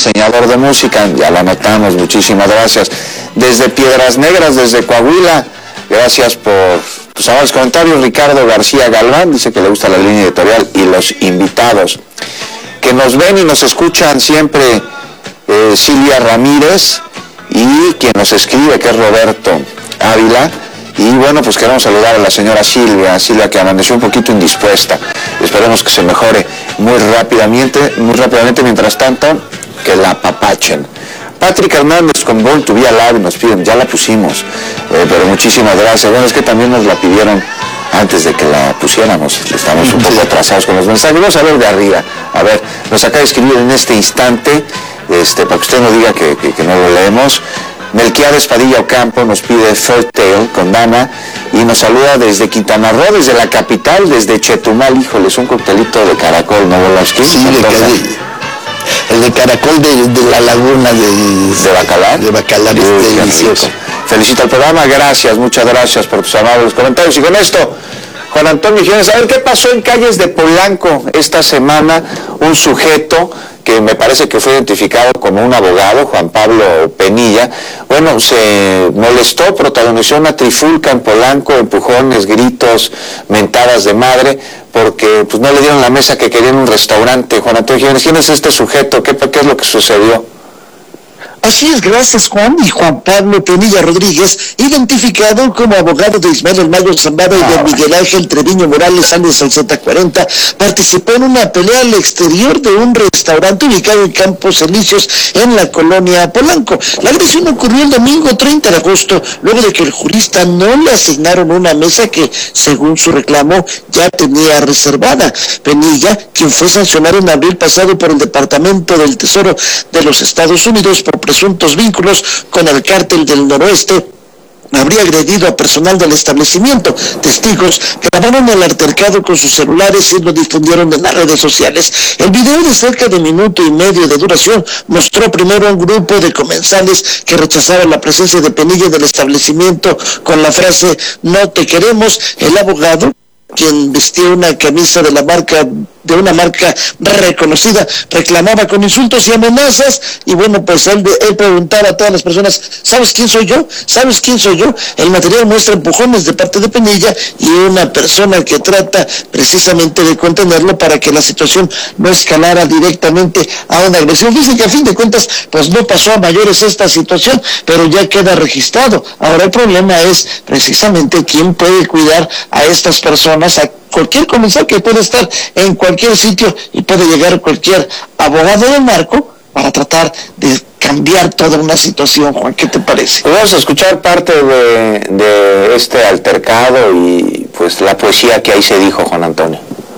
diseñador de música, ya lo anotamos, muchísimas gracias. Desde Piedras Negras, desde Coahuila, gracias por tus amables comentarios. Ricardo García Galván dice que le gusta la línea editorial y los invitados. Que nos ven y nos escuchan siempre, Silvia Ramírez, y quien nos escribe, que es Roberto Ávila. Y bueno, pues queremos saludar a la señora Silvia, que amaneció un poquito indispuesta. Esperemos que se mejore muy rápidamente, mientras tanto, que la apapachen. Patrick Hernández con Born to Be Alive nos piden, ya la pusimos, pero muchísimas gracias. Bueno, es que también nos la pidieron antes de que la pusiéramos, estamos un poco atrasados con los mensajes. Vamos a ver de arriba, a ver, nos acaba de escribir en este instante, para que usted no diga que no lo leemos. Melquiades Padilla Ocampo nos pide Third Tale con Dana y nos saluda desde Quintana Roo, desde la capital, desde Chetumal. Híjole, es un coctelito de caracol, ¿no, Volowski? Sí, el de caracol de la laguna de Bacalar. De Bacalar, es delicioso. Felicito al programa, gracias, muchas gracias por tus amables comentarios. Y con esto, Juan Antonio Jiménez, a ver qué pasó en calles de Polanco esta semana. Un sujeto que me parece que fue identificado como un abogado, Juan Pablo Penilla, bueno, se molestó, protagonizó una trifulca en Polanco, empujones, gritos, mentadas de madre, porque pues no le dieron la mesa que quería en un restaurante. Juan Antonio Jiménez, ¿quién es este sujeto? ¿Qué es lo que sucedió? Así es, gracias Juan. Y Juan Pablo Penilla Rodríguez, identificado como abogado de Ismael El Mayo Zambada y de Miguel Ángel Treviño Morales, alias el Z40, participó en una pelea al exterior de un restaurante ubicado en Campos Elíseos, en la colonia Polanco. La agresión ocurrió el domingo 30 de agosto, luego de que el jurista no le asignaron una mesa que, según su reclamo, ya tenía reservada. Penilla, quien fue sancionado en abril pasado por el Departamento del Tesoro de los Estados Unidos por presuntos vínculos con el cártel del Noroeste, habría agredido a personal del establecimiento. Testigos grabaron el altercado con sus celulares y lo difundieron en las redes sociales. El video, de cerca de minuto y medio de duración, mostró primero a un grupo de comensales que rechazaban la presencia de Penilla en el establecimiento con la frase "no te queremos". El abogado, quien vestía una camisa de una marca reconocida, reclamaba con insultos y amenazas. Y bueno, pues él preguntaba a todas las personas: ¿sabes quién soy yo? ¿Sabes quién soy yo? El material muestra empujones de parte de Penilla y una persona que trata precisamente de contenerlo para que la situación no escalara directamente a una agresión. Dicen que a fin de cuentas pues no pasó a mayores esta situación, pero ya queda registrado. Ahora el problema es precisamente quién puede cuidar a estas personas, a cualquier comensal que puede estar en cualquier sitio y puede llegar cualquier abogado del narco para tratar de cambiar toda una situación. Juan, ¿qué te parece? Pues vamos a escuchar parte de este altercado y pues la poesía que ahí se dijo, Juan Antonio.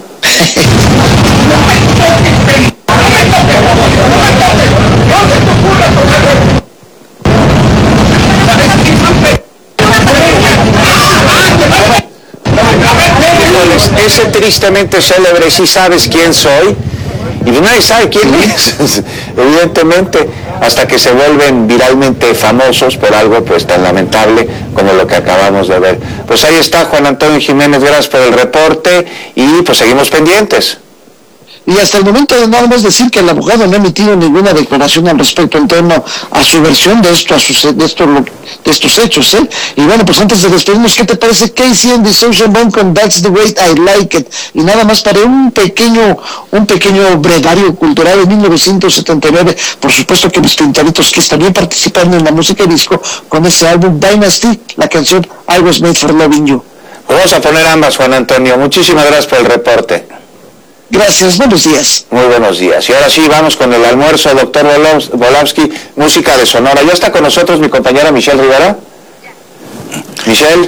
Ese tristemente célebre "sí sabes quién soy", y nadie sabe quién es, evidentemente, hasta que se vuelven viralmente famosos por algo pues tan lamentable como lo que acabamos de ver. Pues ahí está Juan Antonio Jiménez, gracias por el reporte y pues seguimos pendientes. Y hasta el momento nada más decir que el abogado no ha emitido ninguna declaración al respecto en torno a su versión de estos hechos, Y bueno, pues antes de despedirnos, ¿qué te parece Casey and the Social Band con That's the Way I Like It? Y nada más para un pequeño brevario cultural en 1979, por supuesto que los Pintaditos, que estarían participando en la música disco con ese álbum Dynasty, la canción I Was Made for Loving You. Vamos a poner ambas, Juan Antonio. Muchísimas gracias por el reporte. Gracias, buenos días. Muy buenos días. Y ahora sí, vamos con el almuerzo, doctor Volowski, música de Sonora. ¿Ya está con nosotros mi compañera Michelle Rivera? Michelle.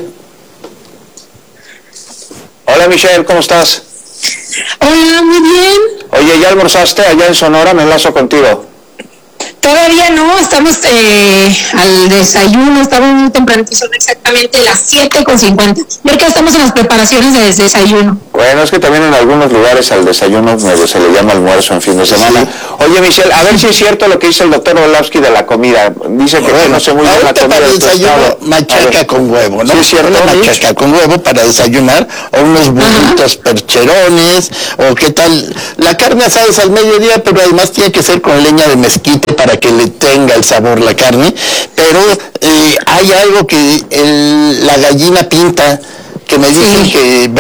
Hola Michelle, ¿cómo estás? Hola, muy bien. Oye, ¿ya almorzaste allá en Sonora? Me enlazo contigo. Todavía no, estamos al desayuno, estamos muy temprano, son exactamente las 7:50. Ya que estamos en las preparaciones de desayuno. Bueno, es que también en algunos lugares al desayuno medio se le llama almuerzo en fin de semana. Sí. Oye, Michelle, a ver si es cierto lo que dice el doctor Orlovsky de la comida. Dice que no se muy bien la comida. Para desayuno, machaca con huevo, ¿no? Sí, es cierto. Una machaca con huevo para desayunar, o unos burritos percherones, o qué tal. La carne asada es al mediodía, pero además tiene que ser con leña de mezquite para que le tenga el sabor la carne. Pero hay algo que la gallina pinta, que me dicen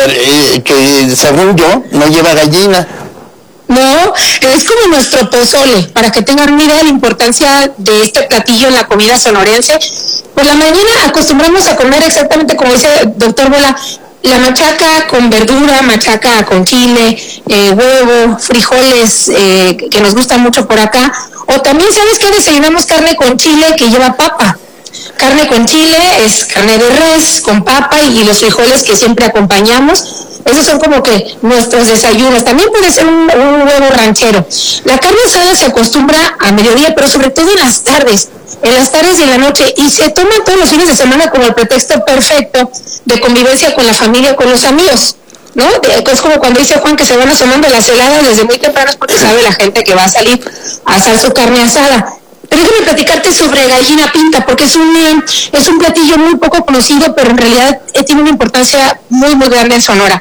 que según yo no lleva gallina. No, es como nuestro pozole, para que tengan una idea de la importancia de este platillo en la comida sonorense. Por la mañana acostumbramos a comer exactamente como dice el doctor Bola, la machaca con verdura, machaca con chile, huevo, frijoles, que nos gustan mucho por acá. O también, ¿sabes qué? Desayunamos carne con chile que lleva papa. Carne con chile es carne de res con papa y los frijoles que siempre acompañamos. Esos son como que nuestros desayunos. También puede ser un huevo ranchero. La carne asada se acostumbra a mediodía, pero sobre todo en las tardes y en la noche, y se toma todos los fines de semana como el pretexto perfecto de convivencia con la familia, con los amigos, ¿no? Es como cuando dice Juan que se van asomando las heladas desde muy temprano, porque sabe la gente que va a salir a asar su carne asada. Pero déjame platicarte sobre gallina pinta, porque es un platillo muy poco conocido, pero en realidad tiene una importancia muy, muy grande en Sonora.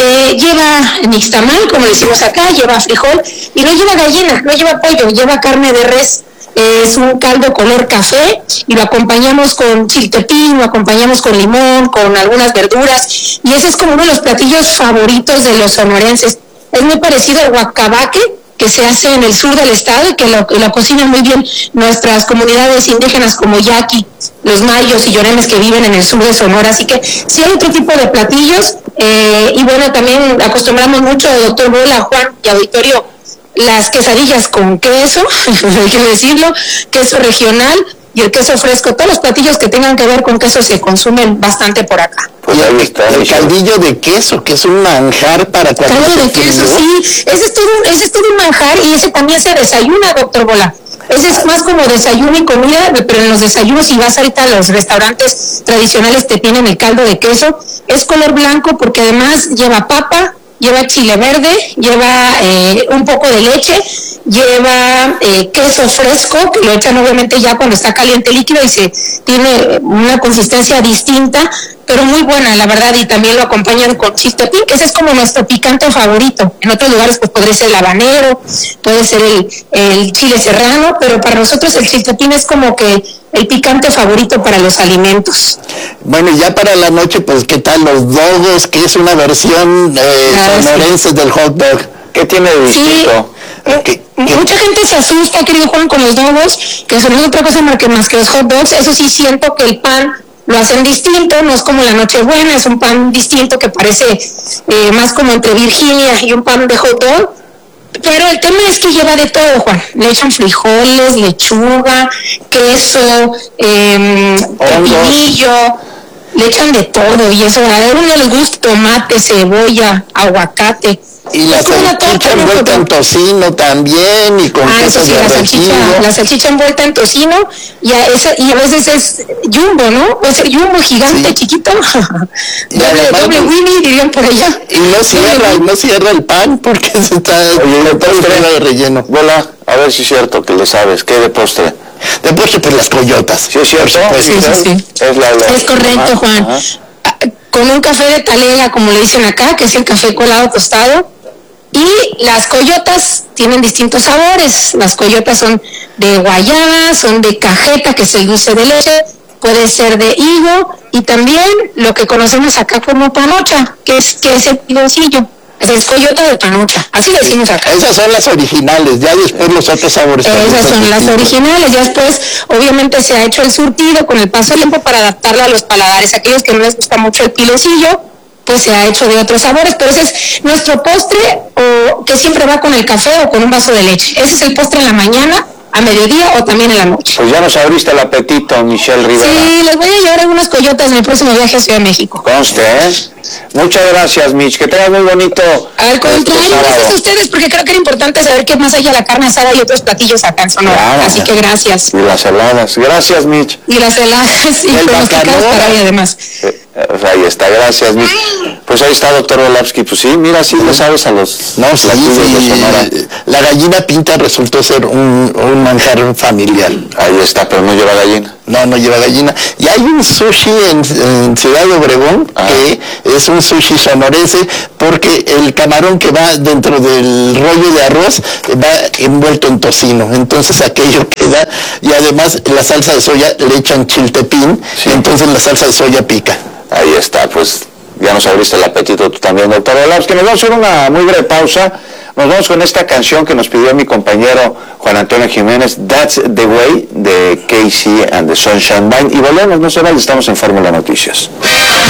Lleva nixtamal, como decimos acá, lleva frijol, y no lleva gallina, no lleva pollo, lleva carne de res. Es un caldo color café, y lo acompañamos con chiltepín, lo acompañamos con limón, con algunas verduras, y ese es como uno de los platillos favoritos de los sonorenses. Es muy parecido al guacabaque, que se hace en el sur del estado y que lo cocinan muy bien nuestras comunidades indígenas como yaqui, los mayos y lloremes que viven en el sur de Sonora. Así que sí hay otro tipo de platillos, y bueno, también acostumbramos mucho, doctor Bola, Juan y auditorio, las quesadillas con queso, hay que decirlo, queso regional y el queso fresco. Todos los platillos que tengan que ver con queso se consumen bastante por acá. Pues el caldillo de queso, que es un manjar para cualquier. Caldo de queso, sí, ese es todo un manjar, y ese también se desayuna, doctor Bola. Ese es más como desayuno y comida, pero en los desayunos, si vas ahorita a los restaurantes tradicionales, te tienen el caldo de queso. Es color blanco porque además lleva papa, lleva chile verde, lleva un poco de leche, lleva queso fresco, que lo echan obviamente ya cuando está caliente el líquido y se tiene una consistencia distinta, pero muy buena, la verdad, y también lo acompañan con chiltepín, que ese es como nuestro picante favorito. En otros lugares pues podría ser el habanero, puede ser el chile serrano, pero para nosotros el chiltepín es como que el picante favorito para los alimentos. Bueno, ya para la noche, pues, ¿qué tal los dogos? Que es una versión sonorense del hot dog. ¿Qué tiene de distinto? Sí, mucha gente se asusta, querido Juan, con los dogos, que son otra cosa más que los hot dogs. Eso sí, siento que el pan lo hacen distinto, no es como la Nochebuena, es un pan distinto que parece más como entre Virginia y un pan de hot dog. Pero el tema es que lleva de todo, Juan. Le echan frijoles, lechuga, queso, pepinillo, le echan de todo, y eso a uno les gusta tomate, cebolla, aguacate. Y la salchicha envuelta en tocino también, y con queso sí, la salchicha envuelta en tocino, y a veces es jumbo, ¿no? Puede ser jumbo gigante, sí, chiquito. doble Winnie, dirían por allá. Y no cierra el pan porque se está de relleno. Bola, a ver si es cierto que le sabes. ¿Qué de postre? De postre, pues las coyotas. ¿Sí es cierto? Sí. Es correcto, Juan. Ajá. Con un café de talega, como le dicen acá, que es el café colado tostado. Y las coyotas tienen distintos sabores. Las coyotas son de guayaba, son de cajeta, que es el dulce de leche, puede ser de higo, y también lo que conocemos acá como panocha, que es el piloncillo. Es coyota de panocha, así le decimos acá. Esas son las originales, ya después los otros sabores. Esas son las originales, ya después obviamente se ha hecho el surtido con el paso del tiempo para adaptarla a los paladares. Aquellos que no les gusta mucho el piloncillo, pues se ha hecho de otros sabores, pero ese es nuestro postre, o que siempre va con el café o con un vaso de leche. Ese es el postre en la mañana, a mediodía o también en la noche. Pues ya nos abriste el apetito, Michelle Rivera. Sí, les voy a llevar algunas coyotas en el próximo viaje a Ciudad de México. Conste, ¿eh? Muchas gracias, Mitch, que tengas muy bonito. Al contrario, gracias a ustedes, porque creo que era importante saber que más allá de la carne asada hay otros platillos acá en Sonora. Claro, así que gracias. Y las heladas. Gracias, Mitch. Y las heladas, y pronosticadas para hoy además. Ahí está, gracias. Pues ahí está, doctor Volavsky. Pues sí, mira, sí le sabes a los... No, sí, la gallina pinta resultó ser un manjar familiar. Ahí está, pero no lleva gallina. No lleva gallina. Y hay un sushi en Ciudad Obregón que es un sushi sonorense porque el camarón que va dentro del rollo de arroz va envuelto en tocino. Entonces aquello queda, y además la salsa de soya le echan chiltepín, entonces la salsa de soya pica. Ahí está, pues ya nos abriste el apetito tú también, doctor Volavsky. Nos vamos a hacer una muy breve pausa. Nos vamos con esta canción que nos pidió mi compañero Juan Antonio Jiménez, That's the Way, de KC and the Sunshine Band. Y volvemos, no se vayan, estamos en Fórmula Noticias.